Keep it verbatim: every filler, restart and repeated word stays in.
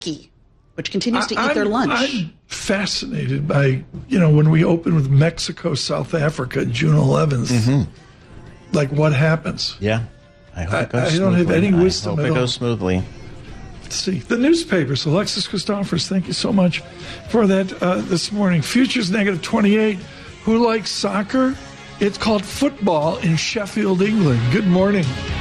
Turkey, which continues to I, eat I'm, their lunch. I'm fascinated by, you know, when we open with Mexico, South Africa, June eleventh, mm-hmm. like what happens? Yeah. I hope I, it goes I smoothly. don't have any wisdom I hope at it all. goes smoothly. Let's see. The newspapers, Alexis Christophers, thank you so much for that uh, this morning. Futures negative twenty-eight. Who likes soccer? It's called football in Sheffield, England. Good morning.